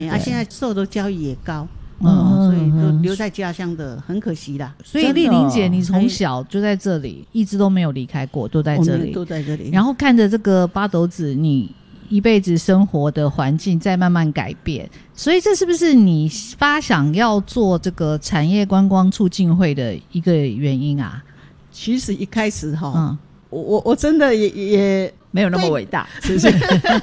现在受的教育也高。所以都留在家乡的很可惜啦。 所以丽玲姐你从小就在这里，一直都没有离开过，都在这里， 都在这里。 然后看着这个八斗子你一辈子生活的环境在慢慢改变，所以这是不是你发想要做这个产业观光促进会的一个原因啊？ 其实一开始我真的也没有那么伟大，是不是？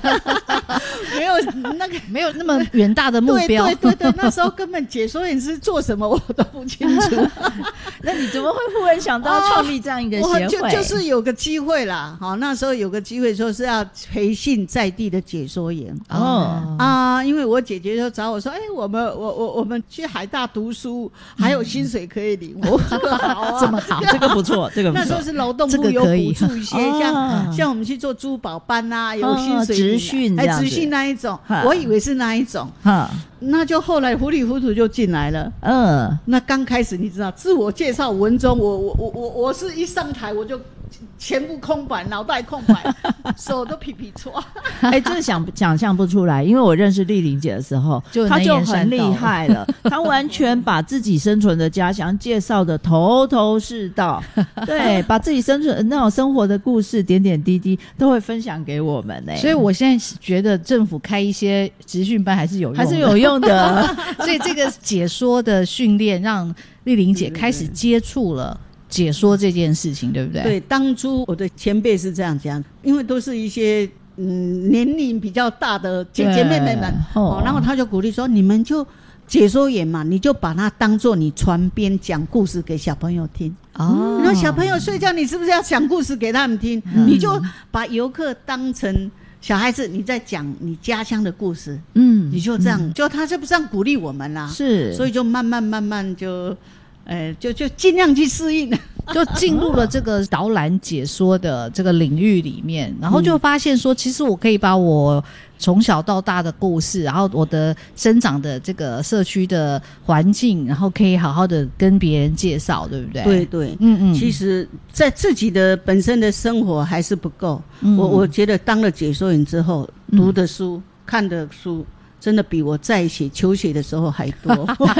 没有那么远大的目标。 对，那时候根本解说员是做什么我都不清楚。 那你怎么会忽然想到创立这样一个协会？ 就是有个机会啦，那时候有个机会说是要培训在地的解说员。因为我姐姐就找我说，我们去海大读书，还有薪水可以领。我说好啊， 这么好， 这个不错，这个不错。 那时候是劳动部有补助一些，像我们去做珠宝班啊，有薪水职训这样子， 职训那一种，我以为是那一种，那就后来糊里糊涂就进来了。那刚开始你知道自我介绍文中，我是一上台我就全部空白，脑袋空白，手都皮皮搓。 真的想象不出来，因为我认识丽玲姐的时候，她就很厉害了，她完全把自己生存的家乡介绍的头头是道，对，把自己生存那种生活的故事点点滴滴都会分享给我们。 所以我现在觉得政府开一些职训班还是有用的， 所以这个解说的训练让丽玲姐开始接触了解说这件事情，对不对？ 对，当初我的前辈是这样讲，因为都是一些年龄比较大的姐姐妹妹们，然后他就鼓励说，你们就解说员嘛，你就把它当作你船边讲故事给小朋友听。然后小朋友睡觉，你是不是要讲故事给他们听？你就把游客当成小孩子，你在讲你家乡的故事，你就这样，就他就不这样鼓励我们啦， 是， 所以就慢慢就尽量去适应， 就进入了这个导览解说的这个领域里面，然后就发现说，其实我可以把我从小到大的故事，然后我的生长的这个社区的环境，然后可以好好的跟别人介绍，对不对？ 对，其实在自己的本身的生活还是不够。我觉得当了解说员之后，读的书、看的书，真的比我在求学的时候还多。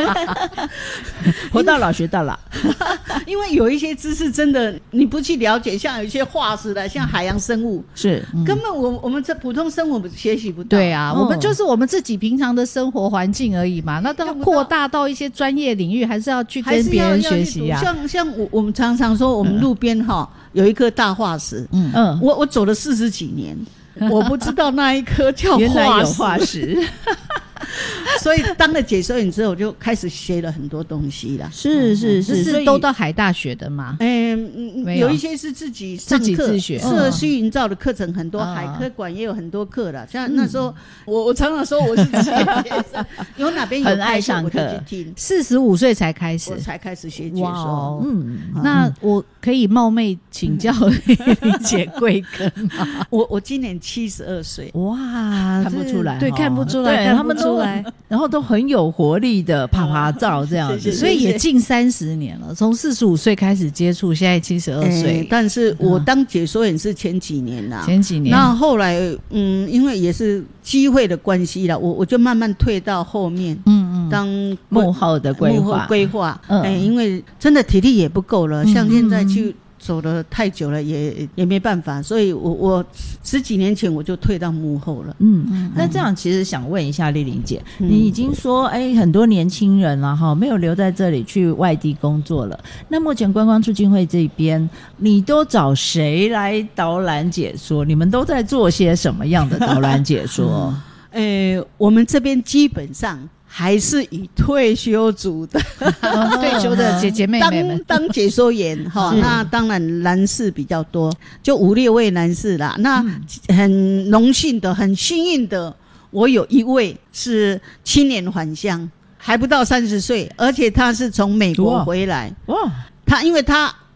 活到老学到老。 因为有一些知识真的你不去了解，像有一些化石的，像海洋生物， 是根本我们这普通生活学习不到。 对啊，我们就是我们自己平常的生活环境而已嘛，那到扩大到一些专业领域，还是要去跟别人学习啊。 像我们常常说，我们路边有一颗大化石，我走了40几年，我不知道那一颗叫化石， 原来有化石。 所以当了解说员之后，我就开始学了很多东西了。 是都到海大学的吗？ 有一些是自己上课自学， 社区营造的课程很多，海科馆也有很多课了。像那时候，我常常说我是自己学生，有哪边有很爱上课， 我就去听。 45岁才开始， 我才开始学解说。 那我可以冒昧请教丽姐贵庚吗？ 我今年72岁。 哇， 看不出来， 对，看不出来， 他们都然后都很有活力的啪照这样子， 所以也近30年了，从45岁开始接触，现在72岁。 但是我当解说员是前几年啦，那后来因为也是机会的关系啦，我就慢慢退到后面，当幕后的规划， 因为真的体力也不够了，像现在去走了太久了，也没办法，所以我10几年前我就退到幕后了。 那这样其实想问一下丽玲姐，你已经说很多年轻人了没有留在这里，去外地工作了。那目前观光促进会这边，你都找谁来导览解说？你们都在做些什么样的导览解说？ 我们这边基本上还是以退休族的退休的姐姐妹妹们当解说员那当然男士比较多，就5、6位男士啦。那很荣幸的，很幸运的，我有一位是青年返乡，还不到30岁，而且他是从美国回来。因为他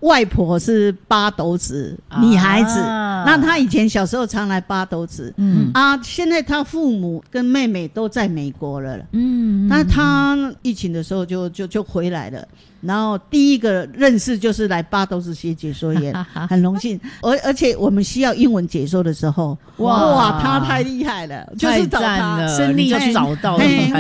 外婆是八斗子女孩子，那她以前小时候常来八斗子，现在她父母跟妹妹都在美国了，那她疫情的时候就回来了。然后第一个认识就是来八斗子写解说员，很荣幸。而且我们需要英文解说的时候，哇，他太厉害了，就是找他， 生力就找到了。